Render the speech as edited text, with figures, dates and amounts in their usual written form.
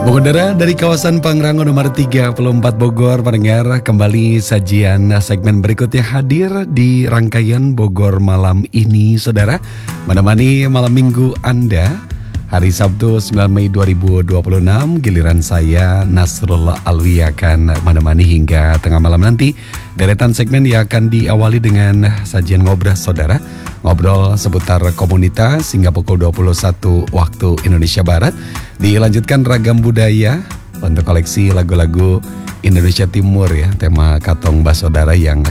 Pengendara dari kawasan Pangrango nomor 34 Bogor, pendengar, kembali sajian segmen berikutnya hadir di rangkaian Bogor malam ini, saudara. Menemani malam minggu Anda, hari Sabtu 9 Mei 2026, giliran saya Nasrullah Alwi akan menemani hingga tengah malam nanti. Deretan segmen yang akan diawali dengan sajian ngobras, saudara. Ngobrol seputar komunitas hingga pukul 21 waktu Indonesia Barat. Dilanjutkan ragam budaya untuk koleksi lagu-lagu Indonesia Timur ya. Tema Katong Bas, saudara, yang